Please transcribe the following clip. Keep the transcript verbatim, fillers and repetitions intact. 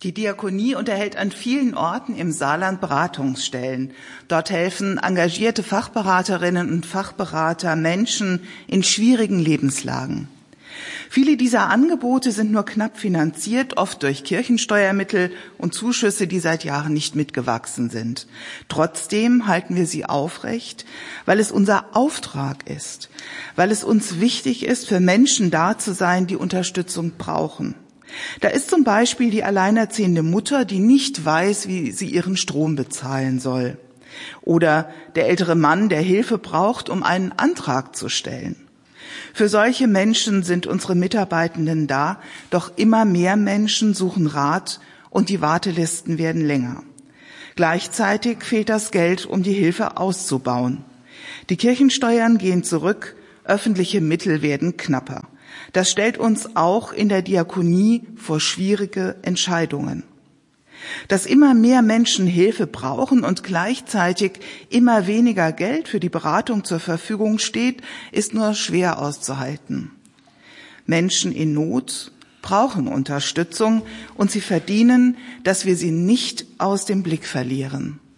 Die Diakonie unterhält an vielen Orten im Saarland Beratungsstellen. Dort helfen engagierte Fachberaterinnen und Fachberater Menschen in schwierigen Lebenslagen. Viele dieser Angebote sind nur knapp finanziert, oft durch Kirchensteuermittel und Zuschüsse, die seit Jahren nicht mitgewachsen sind. Trotzdem halten wir sie aufrecht, weil es unser Auftrag ist, weil es uns wichtig ist, für Menschen da zu sein, die Unterstützung brauchen. Da ist zum Beispiel die alleinerziehende Mutter, die nicht weiß, wie sie ihren Strom bezahlen soll. Oder der ältere Mann, der Hilfe braucht, um einen Antrag zu stellen. Für solche Menschen sind unsere Mitarbeitenden da, doch immer mehr Menschen suchen Rat und die Wartelisten werden länger. Gleichzeitig fehlt das Geld, um die Hilfe auszubauen. Die Kirchensteuern gehen zurück, öffentliche Mittel werden knapper. Das stellt uns auch in der Diakonie vor schwierige Entscheidungen. Dass immer mehr Menschen Hilfe brauchen und gleichzeitig immer weniger Geld für die Beratung zur Verfügung steht, ist nur schwer auszuhalten. Menschen in Not brauchen Unterstützung und sie verdienen, dass wir sie nicht aus dem Blick verlieren.